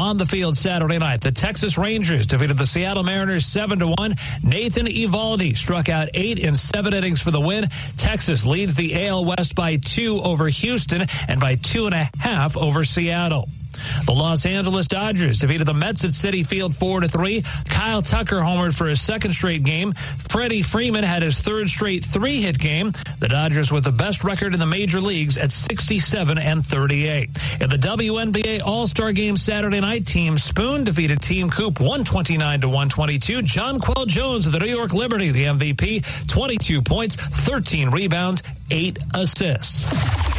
On the field Saturday night, the Texas Rangers defeated the Seattle Mariners 7-1. Nathan Eovaldi struck out 8 in 7 innings for the win. Texas leads the AL West by 2 over Houston and by 2.5 over Seattle. The Los Angeles Dodgers defeated the Mets at Citi Field 4-3. Kyle Tucker homered for his second straight game. Freddie Freeman had his third straight 3-hit game. The Dodgers with the best record in the major leagues at 67-38. In the WNBA All-Star Game Saturday night, Team Spoon defeated Team Coop 129-122. Jonquel Jones of the New York Liberty, the MVP, 22 points, 13 rebounds, 8 assists.